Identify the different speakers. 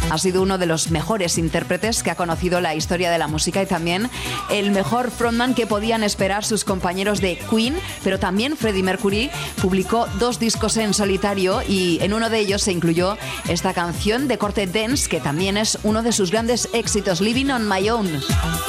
Speaker 1: Ha sido uno de los mejores intérpretes que ha conocido la historia de la música y también el mejor frontman que podían esperar sus compañeros de Queen, pero también Freddie Mercury publicó 2 discos en solitario y en uno de ellos se incluyó esta canción de corte dance que también es uno de sus grandes éxitos, Living on My Own.